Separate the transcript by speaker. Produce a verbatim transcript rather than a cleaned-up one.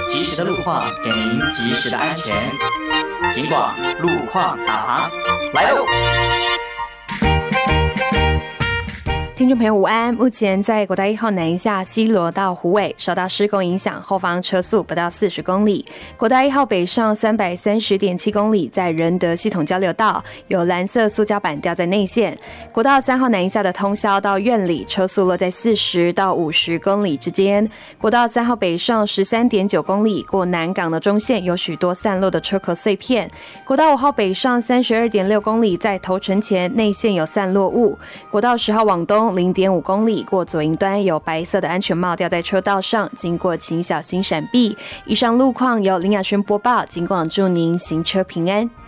Speaker 1: 及时的路况，给您及时的安全。警广路况导航来喽！
Speaker 2: 听众朋友午安，目前在国道一号南一下西螺到虎尾受到施工影响，后方车速不到四十公里。国道一号北上三百三十点七公里，在仁德系统交流道有蓝色塑胶板吊在内线。国道三号南一下的通霄到苑里，车速落在四十到五十公里之间。国道三号北上十三点九公里，过南港的中线有许多散落的车壳碎片。国道五号北上三十二点六公里，在头城前内线有散落物。国道十号往东零点五公里，过左营端有白色的安全帽吊在车道上，经过请小心闪避。以上路况由林雅轩播报，警广祝您行车平安。